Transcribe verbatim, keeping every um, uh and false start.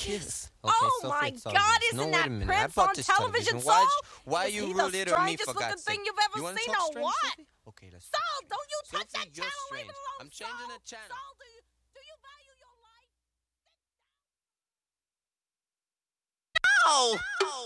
Kiss. Okay, Oh so my it's all God! this. Isn't No, wait that a minute. I Prince bought on this television, television. Why, Saul? why Is you he rule the it on me, strangest for looking God's thing sake? you've ever You wanna seen, talk or strange, what? Sophie? Okay, let's talk Saul, strange. don't you touch Sophie, that you're channel! Leave strange. it alone, I'm changing Saul. the channel. Saul, do you do you value your life? Oh!